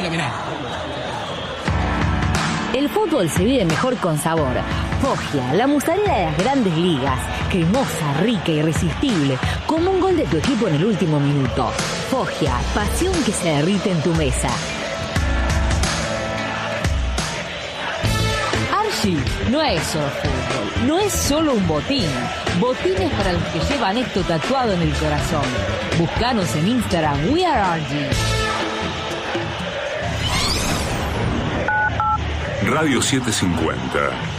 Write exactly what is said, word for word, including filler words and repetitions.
Siga, mirá. El fútbol se vive mejor con sabor. Foggia, la mozzarella de las grandes ligas. Cremosa, rica, irresistible. Como un gol de tu equipo en el último minuto. Foggia, pasión que se derrite en tu mesa. Archie no es solo fútbol, no es solo un botín. Botines para los que llevan esto tatuado en el corazón. Búscanos en Instagram, We Are Archie. Radio setecientos cincuenta.